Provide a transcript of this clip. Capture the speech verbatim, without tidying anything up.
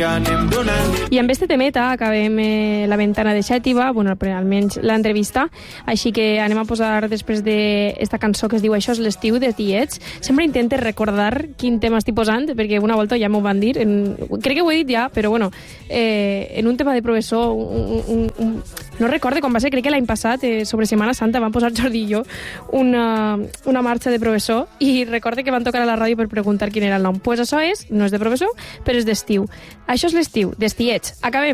I amb este temeta acabem eh, la ventana de Xètiva, bueno, almenys l'entrevista, així que anem a posar després d'esta cançó que es diu Això és l'estiu, de Tiets. Sempre intente recordar quin tema estic posant, perquè una volta ja m'ho van dir, en, crec que ho he dit ja, però bueno, eh, en un tema de professor, un, un, un, no recorde quan va ser, crec que l'any passat, eh, sobre Setmana Santa, van posar Jordi i jo una, una marxa de professor, i recorde que van tocar a la ràdio per preguntar quin era el nom. Pues això és, no és de professor, però és d'estiu. Això és l'estiu, dels Tiets. Acabem.